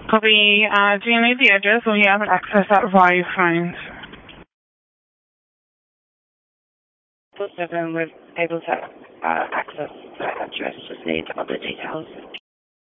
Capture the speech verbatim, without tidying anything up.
Copy. Uh, do you need the address or you have access that via your phone? Seven, we're able to uh, access that address, just need other details.